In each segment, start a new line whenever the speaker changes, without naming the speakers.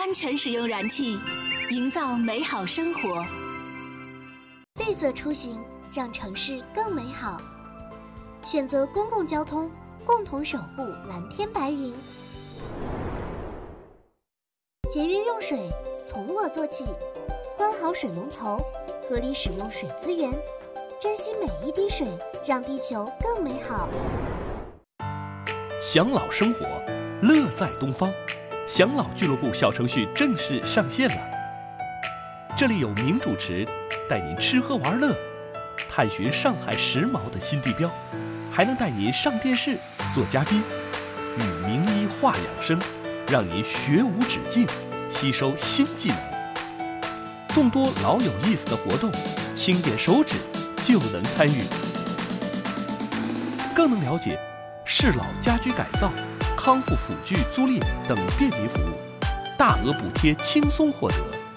安全使用燃气，营造美好生活。
绿色出行，让城市更美好。选择公共交通，共同守护蓝天白云。节约用水，从我做起。关好水龙头，合理使用水资源，珍惜每一滴水，让地球更美好。
享老生活，乐在东方。享老俱乐部小程序正式上线了，这里有名主持带您吃喝玩乐，探寻上海时髦的新地标，还能带您上电视做嘉宾，与名医话养生，让您学无止境，吸收新技能。众多老有意思的活动，轻点手指就能参与，更能了解适老家居改造、康复辅具租赁等便民服务，大额补贴轻松获得。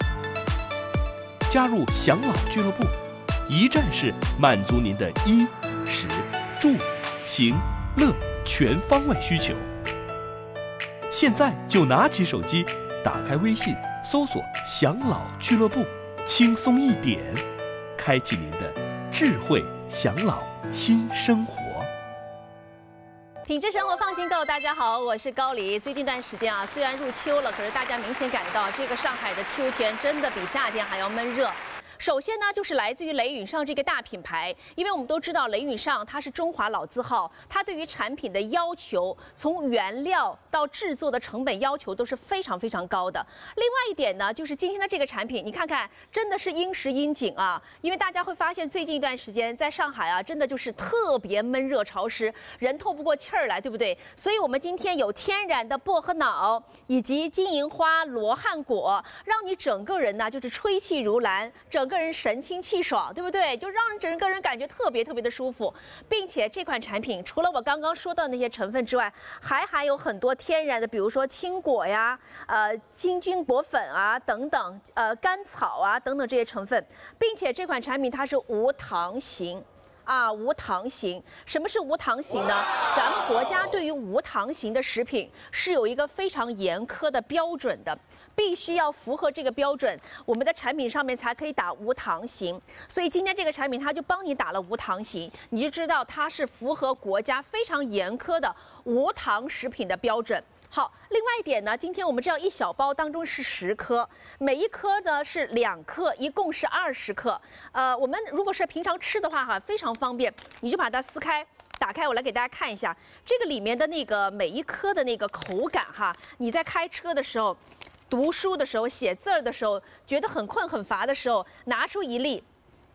加入享老俱乐部，一站式满足您的衣、食、住、行、乐全方位需求。现在就拿起手机，打开微信，搜索享老俱乐部，轻松一点，开启您的智慧享老新生活。
品质生活放心购，大家好，我是高黎。最近一段时间啊，虽然入秋了，可是大家明显感觉到这个上海的秋天真的比夏天还要闷热。首先呢，就是来自于雷允上这个大品牌，因为我们都知道雷允上它是中华老字号，它对于产品的要求，从原料到制作的成本要求都是非常非常高的。另外一点呢，就是今天的这个产品，你看看，真的是应时应景啊！因为大家会发现，最近一段时间在上海啊，真的就是特别闷热潮湿，人透不过气儿来，对不对？所以我们今天有天然的薄荷脑以及金银花罗汉果，让你整个人呢就是吹气如兰，整个人神清气爽，对不对？就让整个人感觉特别特别的舒服，并且这款产品除了我刚刚说到那些成分之外，还含有很多天然的，比如说青果呀、金菌果粉啊等等，甘草啊等等这些成分，并且这款产品它是无糖型。无糖型，什么是无糖型呢？咱们国家对于无糖型的食品是有一个非常严苛的标准的，必须要符合这个标准，我们的产品上面才可以打无糖型。所以今天这个产品它就帮你打了无糖型，你就知道它是符合国家非常严苛的无糖食品的标准。好，另外一点呢，今天我们这样一小包当中是10颗，每一颗呢是2克，一共是20克。我们如果是平常吃的话哈，非常方便，你就把它撕开。打开，我来给大家看一下这个里面的那个每一颗的那个口感哈。你在开车的时候、读书的时候、写字儿的时候，觉得很困很乏的时候，拿出一粒，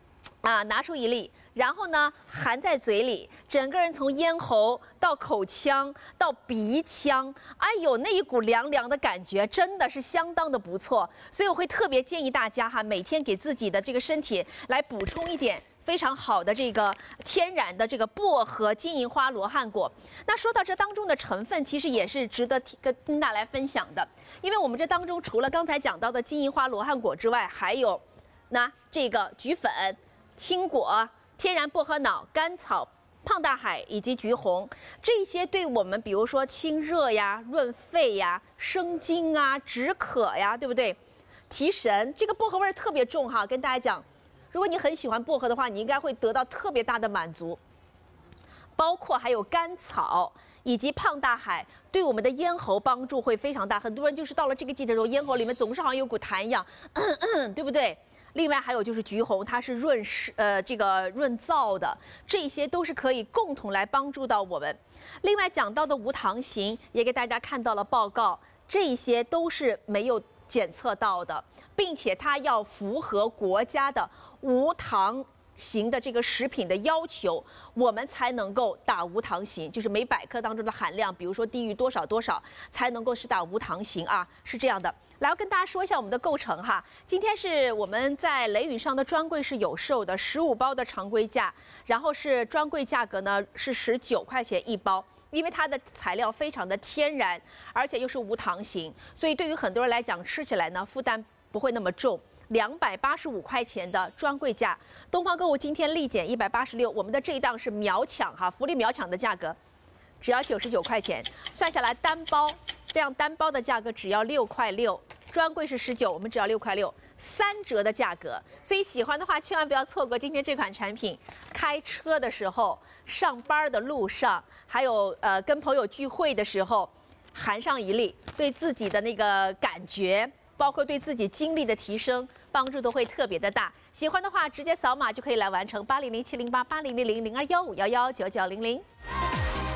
然后呢含在嘴里，整个人从咽喉到口腔到鼻腔，哎呦，那一股凉凉的感觉真的是相当的不错。所以我会特别建议大家哈，每天给自己的这个身体来补充一点非常好的这个天然的这个薄荷金银花罗汉果。那说到这当中的成分，其实也是值得跟大家来分享的，因为我们这当中除了刚才讲到的金银花罗汉果之外，还有这个菊粉、青果、天然薄荷脑、甘草、胖大海以及橘红，这些对我们比如说清热呀、润肺呀、生津啊、止渴呀，对不对？提神，这个薄荷味儿特别重哈，跟大家讲，如果你很喜欢薄荷的话，你应该会得到特别大的满足。包括还有甘草以及胖大海，对我们的咽喉帮助会非常大。很多人就是到了这个季节的时候，咽喉里面总是好像有股痰一样，对不对？另外还有就是橘红，它是润燥的，这些都是可以共同来帮助到我们。另外讲到的无糖型也给大家看到了报告，这些都是没有检测到的，并且它要符合国家的无糖型的这个食品的要求，我们才能够打无糖型，就是每100克当中的含量，比如说低于多少多少，才能够是打无糖型啊，是这样的。来，我跟大家说一下我们的构成哈。今天是我们在雷允上的专柜是有售的，15包的常规价，然后是专柜价格呢是19块钱一包。因为它的材料非常的天然，而且又是无糖型，所以对于很多人来讲，吃起来呢负担不会那么重。285块钱的专柜价，东方购物今天立减186，我们的这一档是秒抢哈，福利秒抢的价格，只要99块钱，算下来单包这样单包的价格只要6块6， 专柜是19，我们只要6块6，3折的价格。所以喜欢的话，千万不要错过今天这款产品。开车的时候、上班的路上，还有跟朋友聚会的时候，含上一粒，对自己的那个感觉，包括对自己精力的提升，帮助都会特别的大。喜欢的话，直接扫码就可以来完成。800-708-8000-0215119900。